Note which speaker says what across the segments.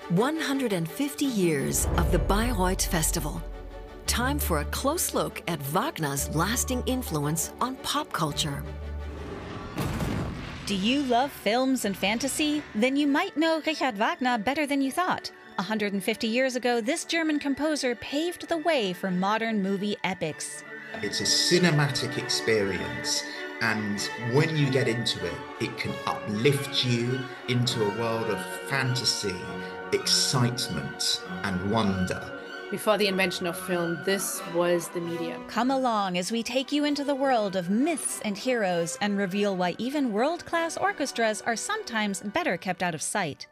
Speaker 1: 150 years of the Bayreuth Festival. Time for a close look at Wagner's lasting influence on pop culture.
Speaker 2: Do you love films and fantasy? Then you might know Richard Wagner better than you thought. 150 years ago, this German composer paved the way for modern movie epics.
Speaker 3: It's a cinematic experience, and when you get into it, it can uplift you into a world of fantasy, excitement, and wonder.
Speaker 4: Before the invention of film, this was the medium.
Speaker 2: Come along as we take you into the world of myths and heroes and reveal why even world-class orchestras are sometimes better kept out of sight.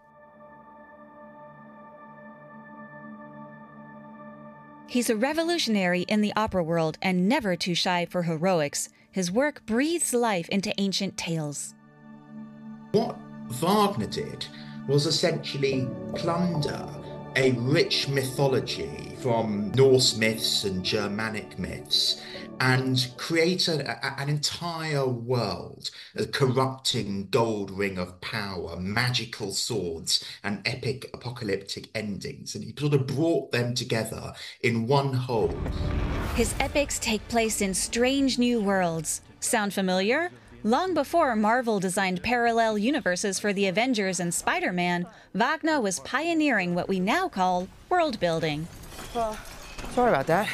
Speaker 2: He's a revolutionary in the opera world and never too shy for heroics. His work breathes life into ancient tales.
Speaker 3: What Wagner did was essentially plunder a rich mythology from Norse myths and Germanic myths and create an entire world, a corrupting gold ring of power, magical swords, and epic apocalyptic endings. And he sort of brought them together in one whole.
Speaker 2: His epics take place in strange new worlds. Sound familiar? Long before Marvel designed parallel universes for the Avengers and Spider-Man, Wagner was pioneering what we now call world building.
Speaker 5: Well, sorry about that.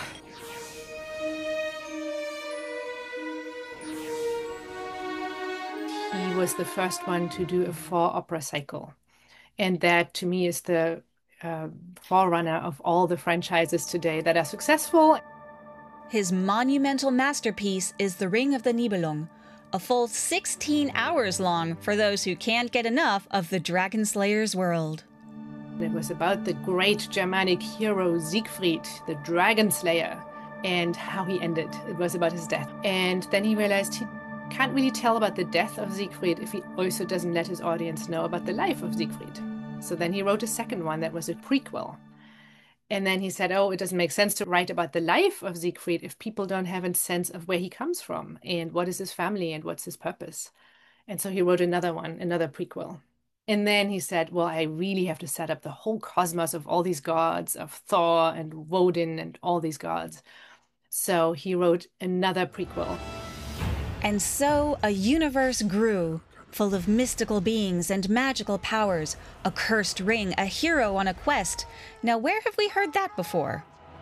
Speaker 4: He was the first one to do a 4-opera cycle. And that, to me, is the forerunner of all the franchises today that are successful.
Speaker 2: His monumental masterpiece is The Ring of the Nibelung, a full 16 hours long for those who can't get enough of the Dragon Slayer's world.
Speaker 4: It was about the great Germanic hero Siegfried, the Dragon Slayer, and how he ended. It was about his death. And then he realized he can't really tell about the death of Siegfried if he also doesn't let his audience know about the life of Siegfried. So then he wrote a second one that was a prequel. And then he said, oh, it doesn't make sense to write about the life of Siegfried if people don't have a sense of where he comes from and what is his family and what's his purpose. And so he wrote another one, another prequel. And then he said, well, I really have to set up the whole cosmos of all these gods, of Thor and Woden and all these gods. So he wrote another prequel.
Speaker 2: And so a universe grew, full of mystical beings and magical powers, a cursed ring, a hero on a quest. Now, where have we heard that before?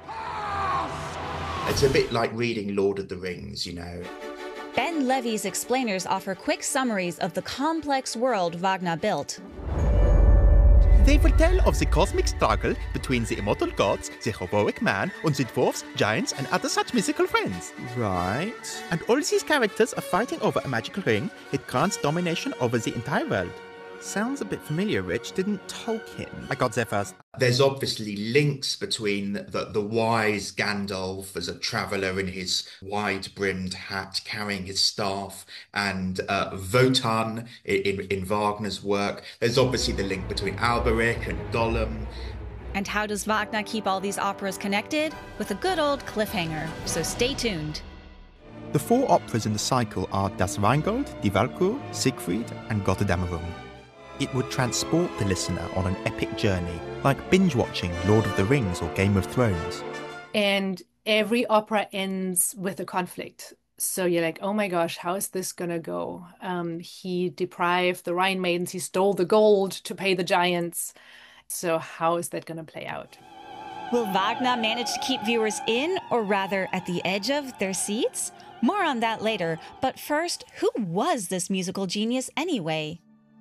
Speaker 3: It's a bit like reading Lord of the Rings, you know.
Speaker 2: Ben Levy's explainers offer quick summaries of the complex world Wagner built.
Speaker 6: They will tell of the cosmic struggle between the immortal gods, the heroic man, and the dwarfs, giants, and other such mythical friends.
Speaker 5: Right.
Speaker 6: And all these characters are fighting over a magical ring. It grants domination over the entire world.
Speaker 5: Sounds a bit familiar, Rich. Didn't Tolkien?
Speaker 6: I got there first.
Speaker 3: There's obviously links between the wise Gandalf as a traveller in his wide-brimmed hat carrying his staff and Wotan in Wagner's work. There's obviously the link between Alberic and Gollum.
Speaker 2: And how does Wagner keep all these operas connected? With a good old cliffhanger, so stay tuned.
Speaker 6: The 4 operas in the cycle are Das Rheingold, Die Walküre, Siegfried, and Götterdämmerung. It would transport the listener on an epic journey, like binge-watching Lord of the Rings or Game of Thrones.
Speaker 4: And every opera ends with a conflict. So you're like, oh my gosh, how is this going to go? He deprived the Rhine maidens, he stole the gold to pay the giants. So how is that going to play out?
Speaker 2: Will Wagner manage to keep viewers in, or rather at the edge of their seats? More on that later, but first, who was this musical genius anyway?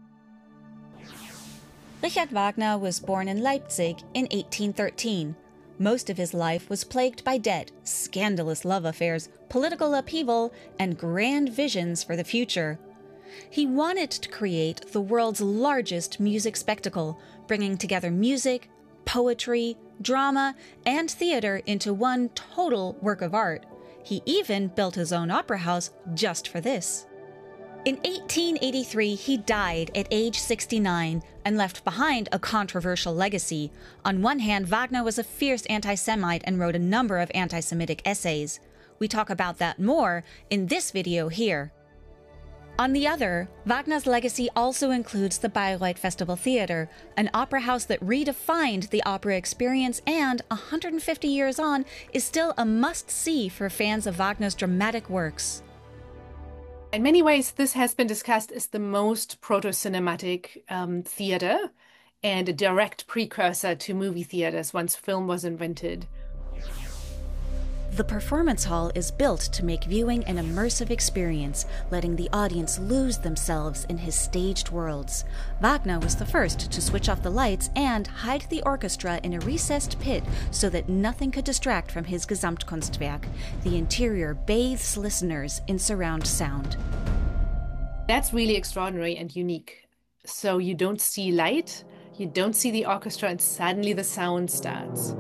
Speaker 2: Richard Wagner was born in Leipzig in 1813. Most of his life was plagued by debt, scandalous love affairs, political upheaval, and grand visions for the future. He wanted to create the world's largest music spectacle, bringing together music, poetry, drama, and theater into one total work of art. He even built his own opera house just for this. In 1883, he died at age 69 and left behind a controversial legacy. On one hand, Wagner was a fierce anti-Semite and wrote a number of anti-Semitic essays. We talk about that more in this video here. On the other, Wagner's legacy also includes the Bayreuth Festival Theatre, an opera house that redefined the opera experience and, 150 years on, is still a must-see for fans of Wagner's dramatic works.
Speaker 4: In many ways, this has been discussed as the most proto-cinematic theater and a direct precursor to movie theaters once film was invented.
Speaker 2: The performance hall is built to make viewing an immersive experience, letting the audience lose themselves in his staged worlds. Wagner was the first to switch off the lights and hide the orchestra in a recessed pit so that nothing could distract from his Gesamtkunstwerk. The interior bathes listeners in surround sound.
Speaker 4: That's really extraordinary and unique. So you don't see light, you don't see the orchestra, and suddenly the sound starts.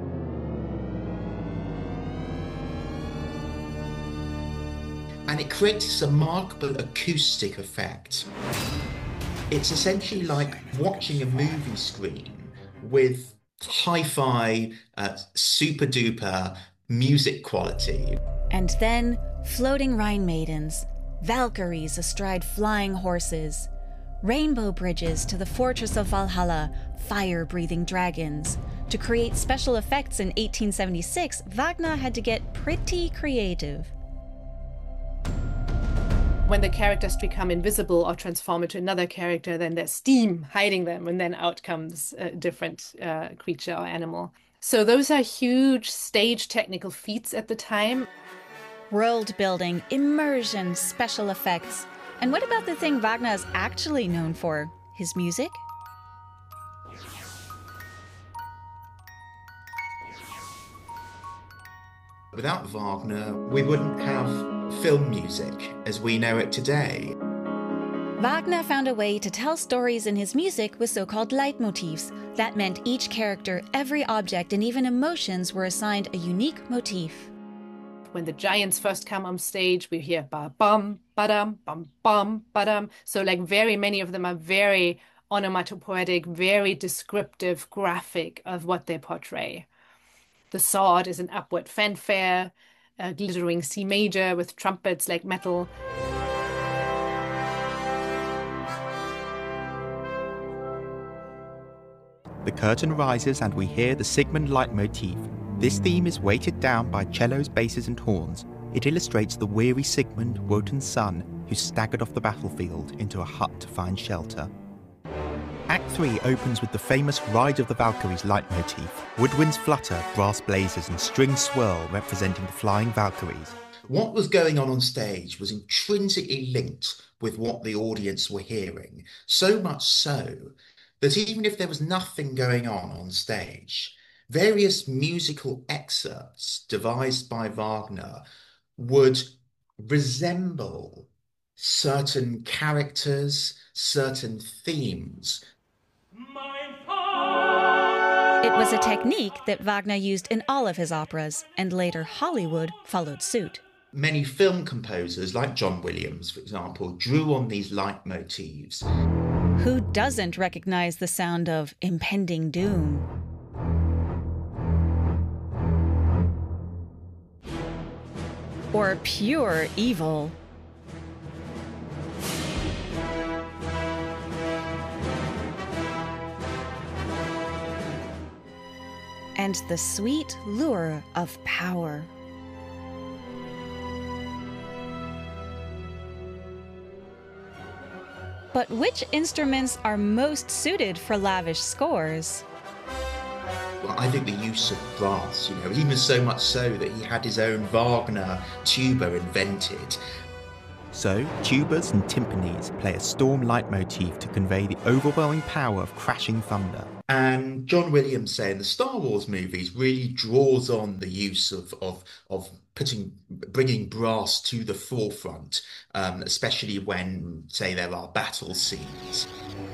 Speaker 3: And it creates this remarkable acoustic effect. It's essentially like watching a movie screen with hi-fi, super-duper music quality.
Speaker 2: And then, floating Rhine maidens, Valkyries astride flying horses, rainbow bridges to the fortress of Valhalla, fire-breathing dragons. To create special effects in 1876, Wagner had to get pretty creative.
Speaker 4: When the characters become invisible or transform into another character, then there's steam hiding them, and then out comes a different creature or animal. So those are huge stage technical feats at the time.
Speaker 2: World building, immersion, special effects. And what about the thing Wagner is actually known for? His music?
Speaker 3: Without Wagner, we wouldn't have film music as we know it today.
Speaker 2: Wagner found a way to tell stories in his music with so-called leitmotifs. That meant each character, every object, and even emotions were assigned a unique motif.
Speaker 4: When the giants first come on stage, we hear ba-bum, ba-dum, bum-bum, ba-dum. So like very many of them are very onomatopoetic, very descriptive, graphic of what they portray. The sword is an upward fanfare, a glittering C major with trumpets like metal.
Speaker 6: The curtain rises and we hear the Siegmund leitmotif. This theme is weighted down by cellos, basses and horns. It illustrates the weary Siegmund, Wotan's son, who staggered off the battlefield into a hut to find shelter. Act 3 opens with the famous Ride of the Valkyries leitmotif. Woodwinds flutter, brass blazes and strings swirl representing the flying Valkyries.
Speaker 3: What was going on stage was intrinsically linked with what the audience were hearing, so much so that even if there was nothing going on stage, various musical excerpts devised by Wagner would resemble certain characters, certain themes.
Speaker 2: It was a technique that Wagner used in all of his operas, and later Hollywood followed suit.
Speaker 3: Many film composers, like John Williams, for example, drew on these leitmotifs.
Speaker 2: Who doesn't recognize the sound of impending doom? Or pure evil? And the sweet lure of power. But which instruments are most suited for lavish scores?
Speaker 3: Well, I think the use of brass, even so much so that he had his own Wagner tuba invented.
Speaker 6: So, tubas and timpanis play a storm leitmotif to convey the overwhelming power of crashing thunder.
Speaker 3: And John Williams, say, in the Star Wars movies, really draws on the use of bringing brass to the forefront, especially when, say, there are battle scenes.